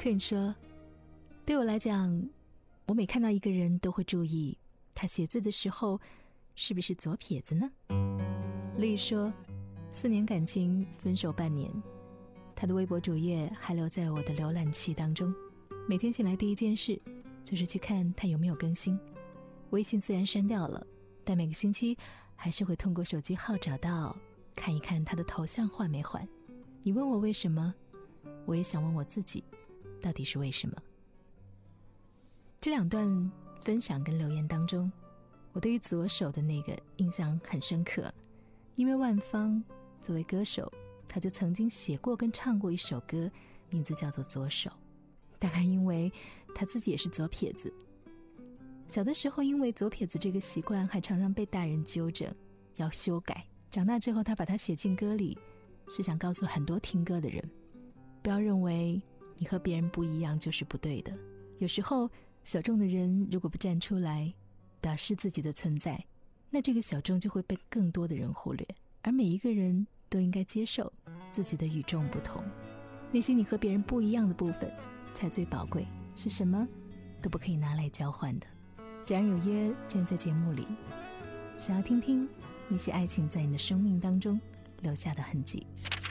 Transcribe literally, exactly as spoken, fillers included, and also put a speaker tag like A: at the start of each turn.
A: Queen 说，对我来讲，我每看到一个人都会注意他写字的时候是不是左撇子呢？丽说，四年感情分手半年，他的微博主页还留在我的浏览器当中，每天醒来第一件事就是去看他有没有更新。微信虽然删掉了，但每个星期还是会通过手机号找到，看一看他的头像换没换。你问我为什么，我也想问我自己，到底是为什么？这两段分享跟留言当中，我对于左手的那个印象很深刻，因为万芳作为歌手，他就曾经写过跟唱过一首歌，名字叫做《左手》，大概因为他自己也是左撇子。小的时候因为左撇子这个习惯还常常被大人纠正要修改，长大之后他把它写进歌里，是想告诉很多听歌的人，不要认为你和别人不一样就是不对的。有时候小众的人如果不站出来表示自己的存在，那这个小众就会被更多的人忽略，而每一个人都应该接受自己的与众不同。那些你和别人不一样的部分才最宝贵，是什么都不可以拿来交换的。既然有约，今天在节目里想要听听一些爱情在你的生命当中留下的痕迹。